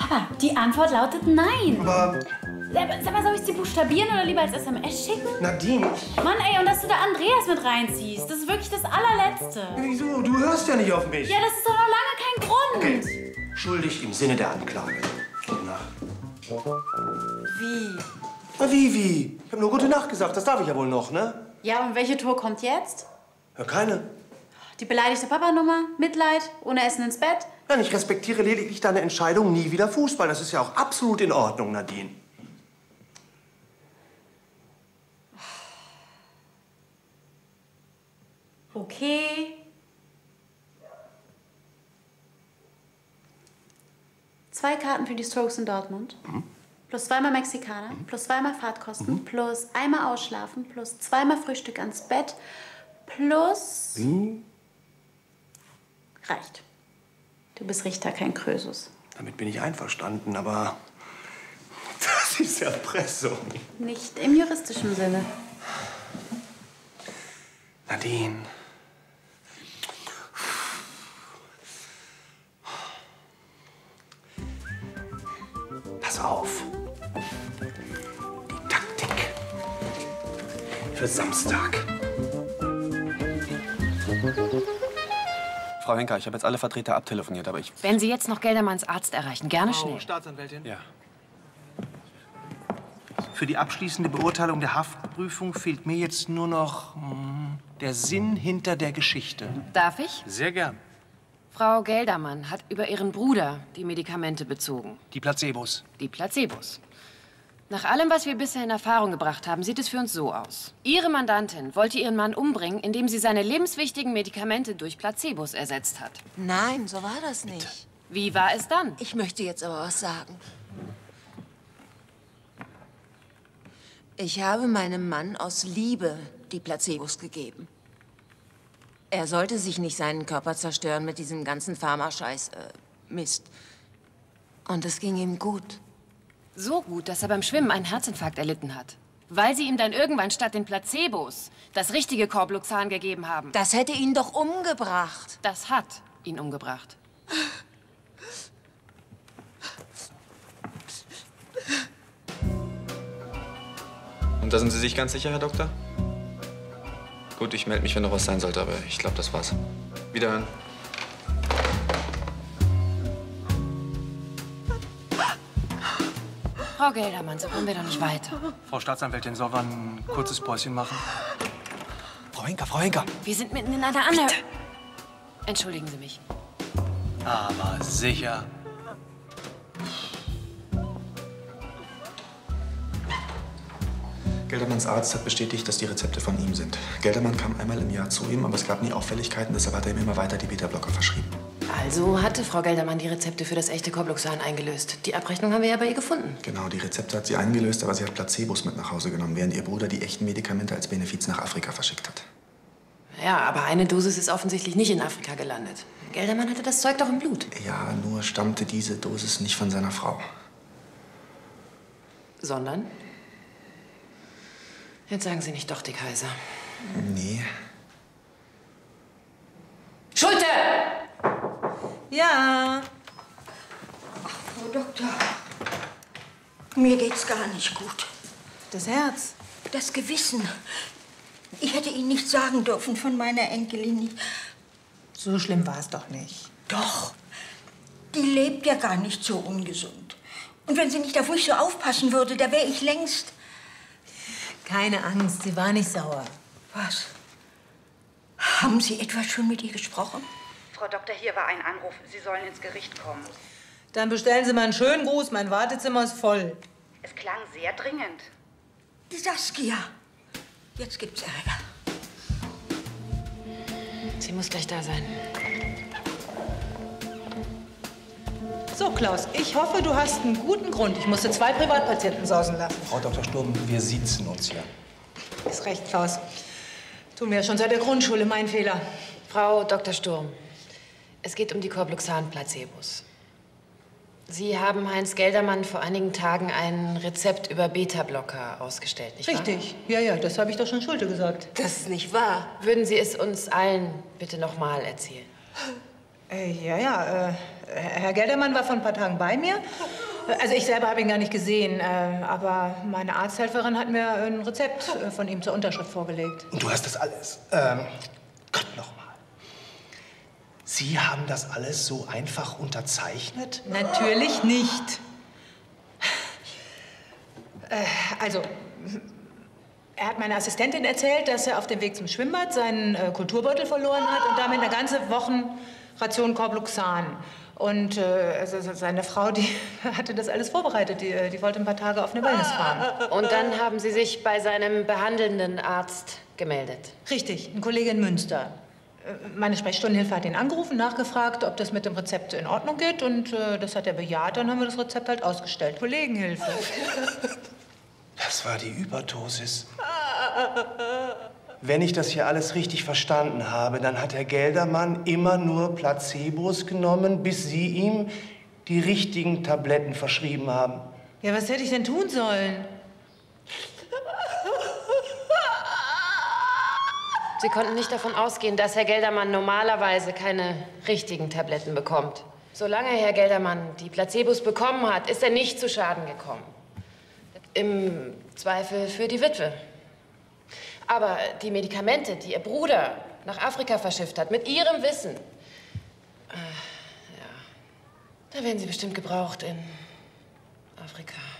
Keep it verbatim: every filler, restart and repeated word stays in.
Papa, die Antwort lautet nein. Aber... Sag mal, soll ich sie buchstabieren oder lieber als S M S schicken? Nadine... Mann, ey, und dass du da Andreas mit reinziehst, das ist wirklich das allerletzte. Wieso? Du hörst ja nicht auf mich. Ja, das ist doch noch lange kein Grund. Okay. Schuldig im Sinne der Anklage. Gute Nacht. Wie? Na, wie, wie? Ich habe nur gute Nacht gesagt. Das darf ich ja wohl noch, ne? Ja, und welche Tour kommt jetzt? Ja, keine. Die beleidigte Papa-Nummer? Mitleid? Ohne Essen ins Bett? Nein, ich respektiere lediglich deine Entscheidung, nie wieder Fußball. Das ist ja auch absolut in Ordnung, Nadine. Okay. Zwei Karten für die Strokes in Dortmund. Mhm. Plus zweimal Mexikaner. Mhm. Plus zweimal Fahrtkosten. Mhm. Plus einmal Ausschlafen. Plus zweimal Frühstück ans Bett. Plus... Mhm. Reicht. Du bist Richter, kein Krösus. Damit bin ich einverstanden, aber... Das ist Erpressung. Nicht im juristischen Sinne. Nadine... Pass auf. Die Taktik für Samstag. Frau Henker, ich habe jetzt alle Vertreter abtelefoniert, aber ich... Wenn Sie jetzt noch Geldermanns Arzt erreichen, gerne Frau schnell. Staatsanwältin? Ja. Für die abschließende Beurteilung der Haftprüfung fehlt mir jetzt nur noch hm, der Sinn hinter der Geschichte. Darf ich? Sehr gern. Frau Geldermann hat über ihren Bruder die Medikamente bezogen. Die Placebos. Die Placebos. Nach allem, was wir bisher in Erfahrung gebracht haben, sieht es für uns so aus. Ihre Mandantin wollte ihren Mann umbringen, indem sie seine lebenswichtigen Medikamente durch Placebos ersetzt hat. Nein, so war das nicht. Bitte. Wie war es dann? Ich möchte jetzt aber was sagen. Ich habe meinem Mann aus Liebe die Placebos gegeben. Er sollte sich nicht seinen Körper zerstören mit diesem ganzen Pharma-Scheiß, äh, Mist. Und es ging ihm gut. So gut, dass er beim Schwimmen einen Herzinfarkt erlitten hat. Weil sie ihm dann irgendwann statt den Placebos das richtige Corpluxan gegeben haben. Das hätte ihn doch umgebracht. Das hat ihn umgebracht. Und da sind Sie sich ganz sicher, Herr Doktor? Gut, ich melde mich, wenn noch was sein sollte, aber ich glaube, das war's. Wiederhören. Frau Geldermann, so kommen wir doch nicht weiter. Frau Staatsanwältin, sollen wir ein kurzes Päuschen machen? Frau Henker, Frau Henker! Wir sind mitten in einer Anhörung. Entschuldigen Sie mich. Aber sicher. Geldermanns Arzt hat bestätigt, dass die Rezepte von ihm sind. Geldermann kam einmal im Jahr zu ihm, aber es gab nie Auffälligkeiten, deshalb hat er ihm immer weiter die Beta-Blocker verschrieben. Also hatte Frau Geldermann die Rezepte für das echte Corpluxan eingelöst. Die Abrechnung haben wir ja bei ihr gefunden. Genau, die Rezepte hat sie eingelöst, aber sie hat Placebos mit nach Hause genommen, während ihr Bruder die echten Medikamente als Benefiz nach Afrika verschickt hat. Ja, aber eine Dosis ist offensichtlich nicht in Afrika gelandet. Geldermann hatte das Zeug doch im Blut. Ja, nur stammte diese Dosis nicht von seiner Frau. Sondern? Jetzt sagen Sie nicht doch, die Kaiser. Nee. Schulte! Ja. Ach, Frau Doktor, mir geht's gar nicht gut. Das Herz? Das Gewissen. Ich hätte Ihnen nicht sagen dürfen von meiner Enkelin. So schlimm war es doch nicht. Doch. Die lebt ja gar nicht so ungesund. Und wenn sie nicht auf mich so aufpassen würde, da wäre ich längst... Keine Angst, sie war nicht sauer. Was? Haben Sie etwa schon mit ihr gesprochen? Frau Doktor, hier war ein Anruf. Sie sollen ins Gericht kommen. Dann bestellen Sie mal einen schönen Gruß. Mein Wartezimmer ist voll. Es klang sehr dringend. Die Saskia. Jetzt gibt's Ärger. Sie muss gleich da sein. So, Klaus, ich hoffe, du hast einen guten Grund. Ich musste zwei Privatpatienten sausen lassen. Frau Doktor Sturm, wir siezen uns hier. Ist recht, Klaus. Tun wir ja schon seit der Grundschule, mein Fehler. Frau Doktor Sturm, es geht um die Corpluxan-Placebos. Sie haben Heinz Geldermann vor einigen Tagen ein Rezept über Beta-Blocker ausgestellt, nicht wahr? Richtig. Ja, ja, das habe ich doch schon Schulte gesagt. Das ist nicht wahr. Würden Sie es uns allen bitte noch mal erzählen? Äh, ja, ja. Äh, Herr Geldermann war vor ein paar Tagen bei mir. Also ich selber habe ihn gar nicht gesehen, äh, aber meine Arzthelferin hat mir ein Rezept äh, von ihm zur Unterschrift vorgelegt. Und du hast das alles. Ähm, Gott noch mal. Sie haben das alles so einfach unterzeichnet? Natürlich nicht. Äh, also, er hat meiner Assistentin erzählt, dass er auf dem Weg zum Schwimmbad seinen äh, Kulturbeutel verloren hat und damit eine ganze Wochenration Corbluxan. Und äh, also seine Frau, die hatte das alles vorbereitet. Die, die wollte ein paar Tage auf eine Wellness fahren. Und dann haben Sie sich bei seinem behandelnden Arzt gemeldet? Richtig, ein Kollege in Münster. Meine Sprechstundenhilfe hat ihn angerufen, nachgefragt, ob das mit dem Rezept in Ordnung geht. Und äh, das hat er bejaht. Dann haben wir das Rezept halt ausgestellt. Kollegenhilfe. Das war die Überdosis. Wenn ich das hier alles richtig verstanden habe, dann hat Herr Geldermann immer nur Placebos genommen, bis Sie ihm die richtigen Tabletten verschrieben haben. Ja, was hätte ich denn tun sollen? Sie konnten nicht davon ausgehen, dass Herr Geldermann normalerweise keine richtigen Tabletten bekommt. Solange Herr Geldermann die Placebos bekommen hat, ist er nicht zu Schaden gekommen. Im Zweifel für die Witwe. Aber die Medikamente, die Ihr Bruder nach Afrika verschifft hat, mit Ihrem Wissen, äh, ja, da werden sie bestimmt gebraucht in Afrika.